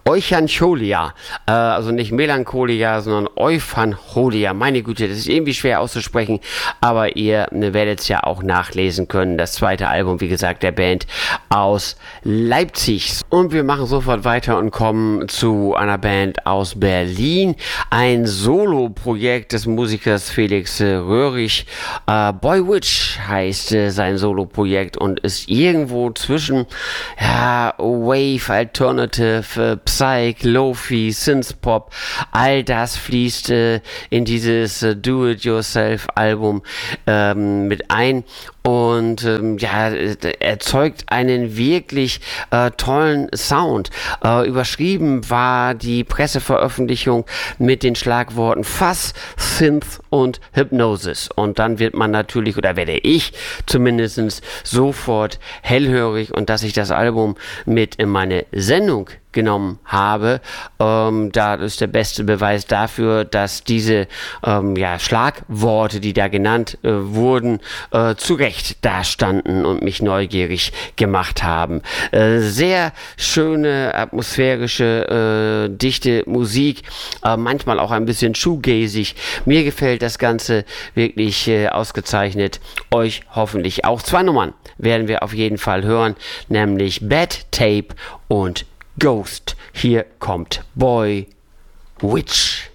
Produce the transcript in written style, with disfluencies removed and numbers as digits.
Euchancholia, also nicht Melancholia, sondern Euchancholia. Meine Güte, das ist irgendwie schwer auszusprechen, aber ihr werdet es ja auch nachlesen können. Das zweite Album, wie gesagt, der Band aus Leipzig. Und wir machen sofort weiter und kommen zu einer Band aus Berlin. Ein Solo-Projekt des Musikers Felix Röhrig. Boy Witch heißt sein Solo-Projekt und ist irgendwo zwischen Wave, Alternative, Psych, Lo-Fi, Synthpop, all das fließt in dieses Do-It-Yourself-Album mit ein und erzeugt einen wirklich tollen Sound. Überschrieben war die Presseveröffentlichung mit den Schlagworten Fuzz, Synth und Hypnosis. Und dann wird man natürlich, oder werde ich zumindest sofort hellhörig, und dass ich das Album mit in meine Sendung genommen habe, da ist der beste Beweis dafür, dass diese Schlagworte, die da genannt wurden, zu Recht da standen und mich neugierig gemacht haben. Sehr schöne, atmosphärische, dichte Musik, manchmal auch ein bisschen shoegazig. Mir gefällt das Ganze wirklich ausgezeichnet. Euch hoffentlich auch. 2 Nummern werden wir auf jeden Fall hören, nämlich Bad Tape und Ghost. Hier kommt Boy Witch.